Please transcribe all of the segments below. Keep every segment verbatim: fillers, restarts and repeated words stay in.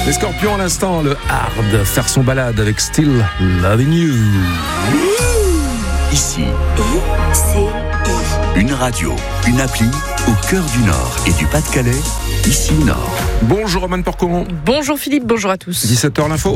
Les Scorpions à l'instant, le hard, faire son balade avec Still Loving You. Ici, une radio, une appli au cœur du Nord et du Pas-de-Calais, ici Nord. Bonjour Roman Porcon. Bonjour Philippe, bonjour à tous. dix-sept heures l'info.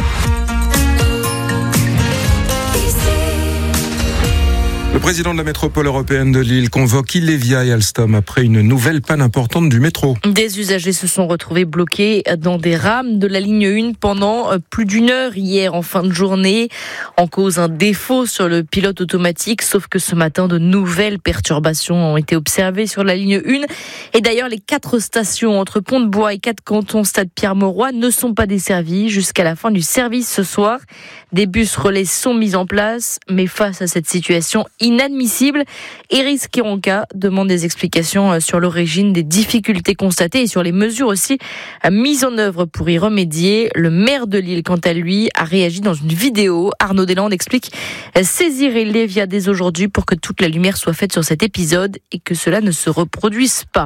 Le président de la métropole européenne de Lille convoque Illévia et Alstom après une nouvelle panne importante du métro. Des usagers se sont retrouvés bloqués dans des rames de la ligne un pendant plus d'une heure hier en fin de journée. En cause, un défaut sur le pilote automatique, sauf que ce matin, de nouvelles perturbations ont été observées sur la ligne un. Et d'ailleurs, les quatre stations entre Pont-de-Bois et Quatre-Cantons, Stade Pierre-Mauroy, ne sont pas desservies jusqu'à la fin du service ce soir. Des bus relais sont mis en place, mais face à cette situation inadmissible, Iris Kéronka demande des explications sur l'origine des difficultés constatées et sur les mesures aussi mises en œuvre pour y remédier. Le maire de Lille, quant à lui, a réagi dans une vidéo. Arnaud Deslandes explique saisir Illévia dès aujourd'hui pour que toute la lumière soit faite sur cet épisode et que cela ne se reproduise pas.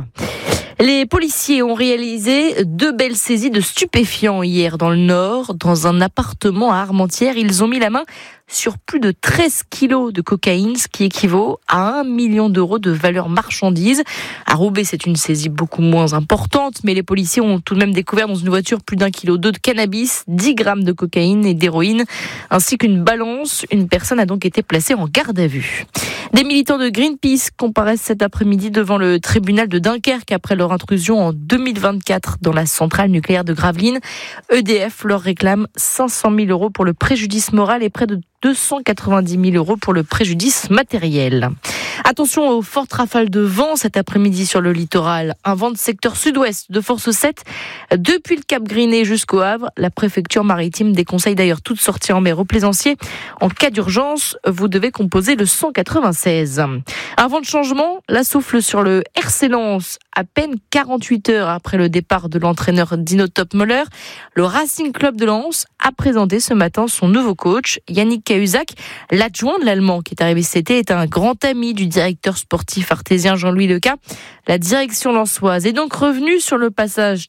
Les policiers ont réalisé deux belles saisies de stupéfiants hier dans le Nord. Dans un appartement à Armentières, ils ont mis la main sur plus de treize kilos de cocaïne, ce qui équivaut à un million d'euros de valeur marchandise. À Roubaix, c'est une saisie beaucoup moins importante, mais les policiers ont tout de même découvert dans une voiture plus d'un kilo deux de cannabis, dix grammes de cocaïne et d'héroïne, ainsi qu'une balance. Une personne a donc été placée en garde à vue. Des militants de Greenpeace comparaissent cet après-midi devant le tribunal de Dunkerque après leur intrusion en deux mille vingt-quatre dans la centrale nucléaire de Gravelines. E D F leur réclame cinq cent mille euros pour le préjudice moral et près de deux cent quatre-vingt-dix mille euros pour le préjudice matériel. Attention aux fortes rafales de vent cet après-midi sur le littoral. Un vent de secteur sud-ouest de force sept depuis le Cap Griné jusqu'au Havre. La préfecture maritime déconseille d'ailleurs toute sortie en mer aux plaisanciers. En cas d'urgence, vous devez composer le cent quatre-vingt-seize. Un vent de changement, la souffle sur le R C Lens à peine quarante-huit heures après le départ de l'entraîneur Dino Topmöller. Le Racing Club de Lens a présenté ce matin son nouveau coach, Yannick Cahuzac. L'adjoint de l'Allemand qui est arrivé cet été est un grand ami du directeur sportif artésien Jean-Louis Leca. La direction lensoise est donc revenue sur le passage